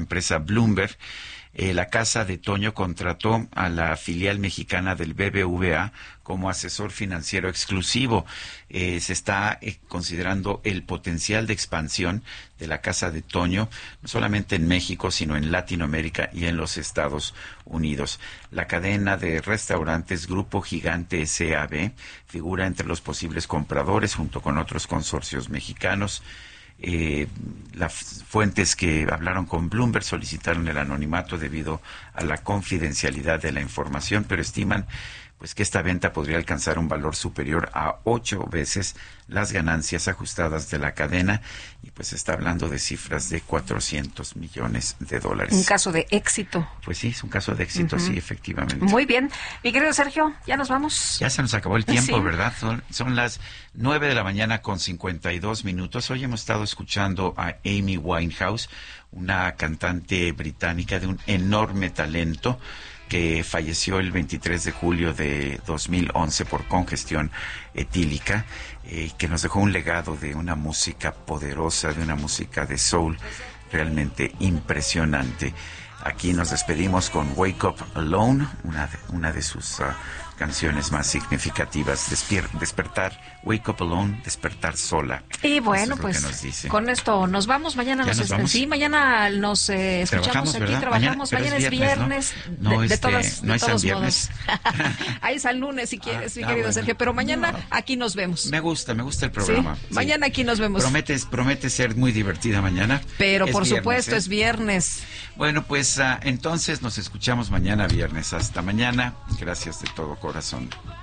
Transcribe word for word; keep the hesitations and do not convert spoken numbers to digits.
empresa Bloomberg, eh, la Casa de Toño contrató a la filial mexicana del B B V A como asesor financiero exclusivo. Eh, se está eh, considerando el potencial de expansión de la Casa de Toño, no solamente en México, sino en Latinoamérica y en los Estados Unidos. La cadena de restaurantes Grupo Gigante S A B figura entre los posibles compradores junto con otros consorcios mexicanos. Eh, las fuentes que hablaron con Bloomberg solicitaron el anonimato debido a la confidencialidad de la información, pero estiman pues que esta venta podría alcanzar un valor superior a ocho veces las ganancias ajustadas de la cadena, y pues se está hablando de cifras de cuatrocientos millones de dólares. Un caso de éxito. Pues sí, es un caso de éxito, uh-huh. Sí, efectivamente. Muy bien. Mi querido Sergio, ya nos vamos. Ya se nos acabó el tiempo, sí. ¿verdad? Son, son las nueve de la mañana con cincuenta y dos minutos. Hoy hemos estado escuchando a Amy Winehouse, una cantante británica de un enorme talento, que falleció el veintitrés de julio de dos mil once por congestión etílica, eh, que nos dejó un legado de una música poderosa, de una música de soul realmente impresionante. Aquí nos despedimos con Wake Up Alone, una de, una de sus uh, canciones más significativas. Despier- despertar, Wake Up Alone, despertar sola. Y bueno, pues con esto nos vamos. Mañana nos, nos vamos. Sí, mañana nos eh, escuchamos aquí, ¿verdad? trabajamos. Mañana, mañana es viernes, viernes ¿no? No, de, de, este, todas, no de todos viernes. modos. Ahí es el lunes si quieres, ah, mi ah, querido bueno. Sergio. Pero mañana no. aquí nos vemos. Me gusta, me gusta el programa. ¿Sí? Sí. Mañana aquí nos vemos. Prometes, promete ser muy divertida mañana. Pero es por viernes, supuesto ¿eh? es viernes. Bueno, pues uh, entonces nos escuchamos mañana viernes. Hasta mañana. Gracias de todo corazón.